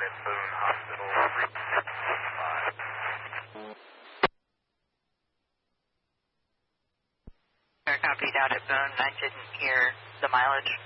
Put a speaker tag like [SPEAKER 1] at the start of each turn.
[SPEAKER 1] at Boone Hospital 365.
[SPEAKER 2] Copy down at Boone. I didn't hear the mileage.